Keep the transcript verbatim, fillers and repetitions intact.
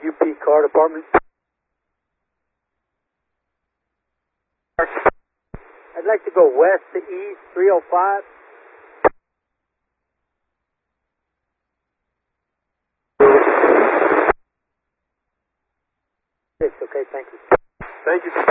U P Car Department. I'd like to go west to east, three oh five. It's okay, thank you. Thank you.